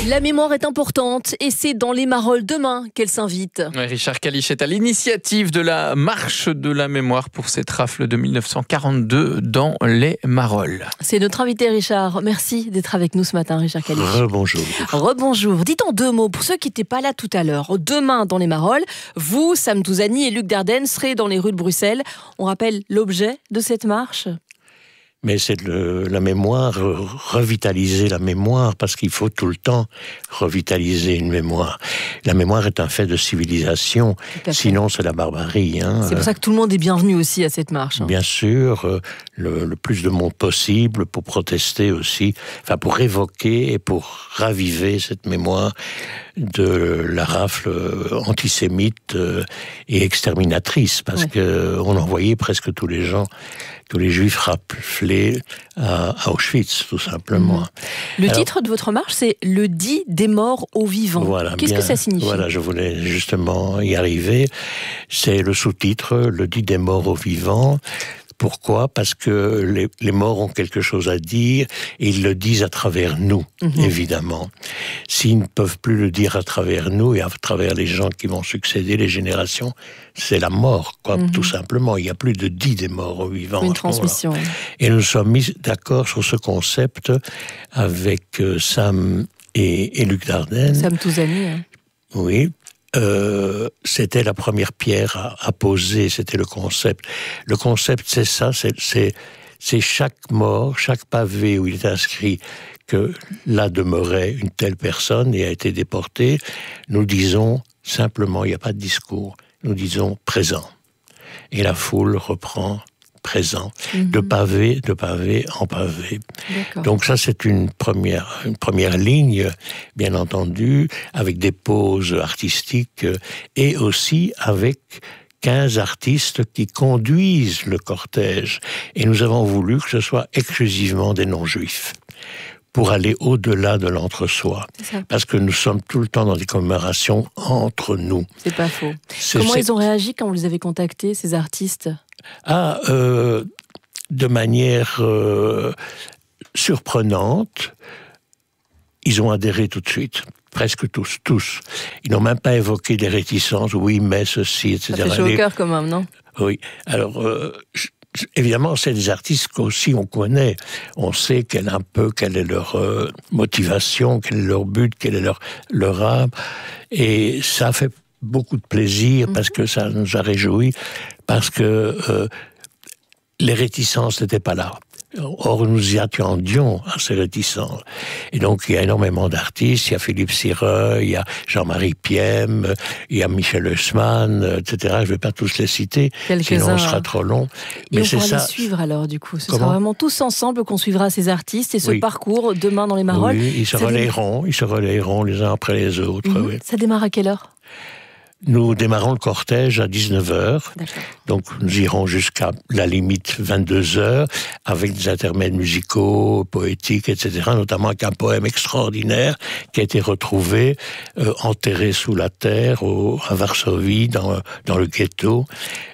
La mémoire est importante et c'est dans les Marolles demain qu'elle s'invite. Richard Kalisz est à l'initiative de la marche de la mémoire pour cette rafle de 1942 dans les Marolles. C'est notre invité Richard. Merci d'être avec nous ce matin, Richard Kalisz. Rebonjour. Rebonjour. Dites en deux mots, pour ceux qui n'étaient pas là tout à l'heure, demain dans les Marolles, vous, Sam Touzani et Luc Dardenne serez dans les rues de Bruxelles. On rappelle l'objet de cette marche ? Mais c'est la mémoire, revitaliser la mémoire, parce qu'il faut tout le temps revitaliser une mémoire. La mémoire est un fait de civilisation, sinon c'est la barbarie. C'est pour ça que tout le monde est bienvenu aussi à cette marche. Bien sûr, le plus de monde possible pour protester aussi, enfin pour évoquer et pour raviver cette mémoire de la rafle antisémite et exterminatrice, parce que on envoyait presque tous les juifs raflés à Auschwitz, tout simplement. Le titre de votre marche, c'est « Le dit des morts aux vivants ». Voilà, qu'est-ce que ça signifie ? Voilà, je voulais justement y arriver. C'est le sous-titre « Le dit des morts aux vivants ». Pourquoi ? Parce que les morts ont quelque chose à dire et ils le disent à travers nous, évidemment. S'ils ne peuvent plus le dire à travers nous et à travers les gens qui vont succéder, les générations, c'est la mort, quoi, tout simplement. Il n'y a plus de dit des morts aux vivants. Une transmission. Et nous sommes mis d'accord sur ce concept avec Sam et Luc Dardenne. Sam Touzani. Oui. C'était la première pierre à poser, c'était le concept. Le concept, c'est ça, c'est chaque mort, chaque pavé où il est inscrit que là demeurait une telle personne et a été déportée. Nous disons simplement, il n'y a pas de discours, nous disons présent. Et la foule reprend présent, de pavé en pavé. Donc ça, c'est une première ligne, bien entendu, avec des pauses artistiques et aussi avec 15 artistes qui conduisent le cortège. Et nous avons voulu que ce soit exclusivement des non-juifs, pour aller au-delà de l'entre-soi. Parce que nous sommes tout le temps dans des commémorations entre nous. C'est pas faux. Comment ils ont réagi quand vous les avez contactés, ces artistes ? De manière surprenante, ils ont adhéré tout de suite. Presque tous. Ils n'ont même pas évoqué des réticences, oui, mais ceci, etc. Ça fait chaud au cœur quand même, non ? Oui. Alors, évidemment, c'est des artistes qu'aussi on connaît. On sait quelle est leur motivation, quel est leur but, quel est leur âme. Et ça fait beaucoup de plaisir parce que ça nous a réjouis, parce que les réticences n'étaient pas là. Or, nous y attendions à ces réticences. Et donc, il y a énormément d'artistes. Il y a Philippe Sireux, il y a Jean-Marie Piem, il y a Michel Haussmann, etc. Je ne vais pas tous les citer, sinon on sera trop long. Mais on pourra les suivre alors, du coup. Ce sera vraiment tous ensemble qu'on suivra ces artistes et ce parcours demain dans les Marolles. Oui, ils se relayeront les uns après les autres. Oui. Ça démarre à quelle heure ? Nous démarrons le cortège à 19h, donc nous irons jusqu'à la limite 22h, avec des intermèdes musicaux, poétiques, etc., notamment avec un poème extraordinaire qui a été retrouvé, enterré sous la terre à Varsovie, dans le ghetto,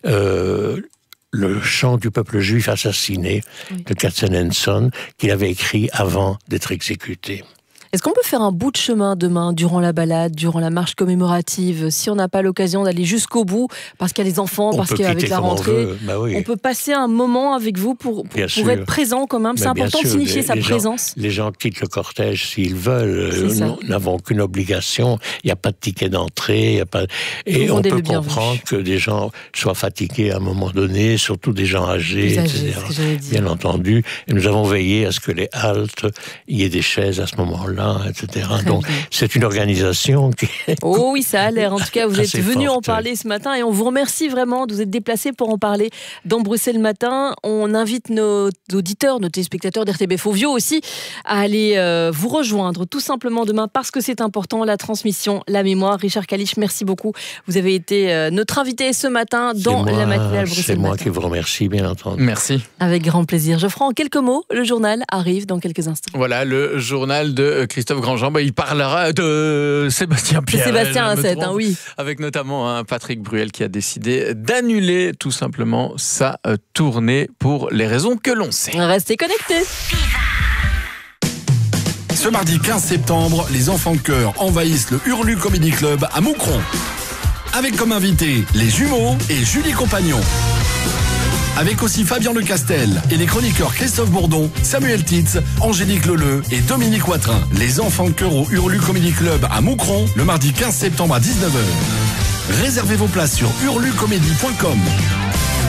le chant du peuple juif assassiné de Katzenelson, qu'il avait écrit avant d'être exécuté. Est-ce qu'on peut faire un bout de chemin demain, durant la balade, durant la marche commémorative, si on n'a pas l'occasion d'aller jusqu'au bout, parce qu'il y a les enfants, parce qu'avec la rentrée, on peut passer un moment avec vous pour être présent quand même. C'est important de signifier sa présence. Les gens quittent le cortège s'ils veulent. Nous n'avons aucune obligation. Il n'y a pas de ticket d'entrée. Et on peut comprendre que des gens soient fatigués à un moment donné, surtout des gens âgés, etc. Bien entendu. Et nous avons veillé à ce que les haltes, il y ait des chaises à ce moment-là, etc. Donc, c'est une organisation qui... Oh oui, ça a l'air. En tout cas, vous êtes venu en parler ce matin et on vous remercie vraiment de vous être déplacé pour en parler dans Bruxelles Matin. On invite nos auditeurs, nos téléspectateurs d'RTB Fovio aussi à aller vous rejoindre tout simplement demain parce que c'est important, la transmission, la mémoire. Richard Kalisz, merci beaucoup. Vous avez été notre invité ce matin dans la matinale Bruxelles Matin. C'est moi qui vous remercie, bien entendu. Merci. Avec grand plaisir. Geoffroy, en quelques mots, le journal arrive dans quelques instants. Voilà, le journal de Christophe Grandjean, il parlera de Sébastien Pierre. Sébastien Asset, oui. Avec notamment Patrick Bruel qui a décidé d'annuler tout simplement sa tournée pour les raisons que l'on sait. Restez connectés. Ce mardi 15 septembre, les enfants de chœur envahissent le Hurlu Comedy Club à Moucron. Avec comme invités les jumeaux et Julie Compagnon. Avec aussi Fabien Lecastel et les chroniqueurs Christophe Bourdon, Samuel Titz, Angélique Leleu et Dominique Watrin. Les enfants de chœur au Hurlu Comedy Club à Moucron, le mardi 15 septembre à 19h. Réservez vos places sur hurlucomédie.com.